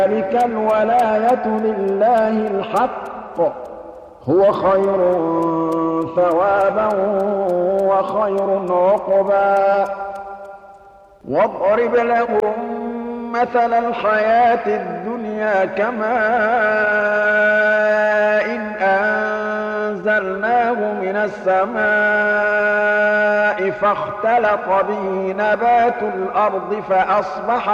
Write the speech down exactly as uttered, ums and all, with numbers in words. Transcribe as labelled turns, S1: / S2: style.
S1: ذلك الولاية لله الحق هو خير ثوابا وخير عقبا واضرب لهم مثل الحياة الدنيا كماء إن أنزلناه من السماء فاختلط به نبات الأرض فأصبح